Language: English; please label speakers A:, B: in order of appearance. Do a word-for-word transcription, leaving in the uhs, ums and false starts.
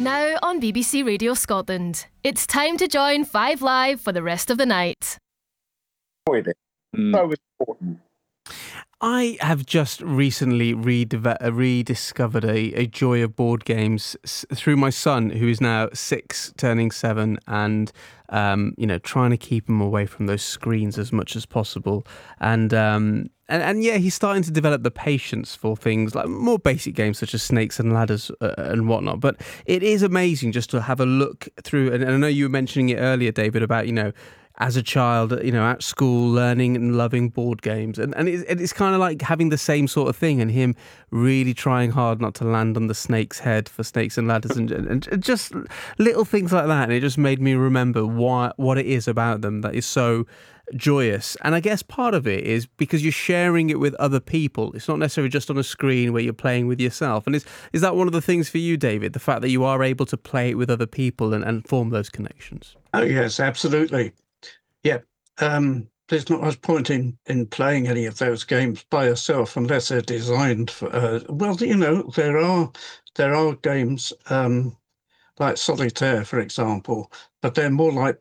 A: Now on B B C Radio Scotland, it's time to join Five Live for the rest of the night.
B: Mm.
C: So important.
D: I have just recently redeve- uh, rediscovered a, a joy of board games s- through my son, who is now six, turning seven, and um, you know, trying to keep him away from those screens as much as possible. And um, and, and yeah, he's starting to develop the patience for things like more basic games such as Snakes and Ladders uh, and whatnot. But it is amazing just to have a look through. And, and I know you were mentioning it earlier, David, about, you know, as a child, you know, at school, learning and loving board games. And, and it's, it's kind of like having the same sort of thing, and him really trying hard not to land on the snake's head for Snakes and Ladders, and, and, and just little things like that. And it just made me remember why, what it is about them that is so joyous. And I guess part of it is because you're sharing it with other people. It's not necessarily just on a screen where you're playing with yourself. And is, is that one of the things for you, David, the fact that you are able to play it with other people and, and form those connections?
B: Oh, yes, absolutely. Yeah, um, there's not much point in, in playing any of those games by yourself unless they're designed for. Uh, well, you know, there are there are games um, like Solitaire, for example, but they're more like